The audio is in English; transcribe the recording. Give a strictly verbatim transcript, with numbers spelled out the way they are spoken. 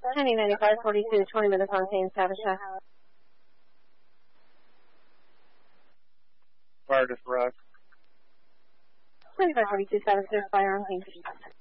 Penny ninety-five forty-two, twenty minutes on Kane Stavisha. Fire just rock. ninety-five forty-two, Stavisha, fire on Kane.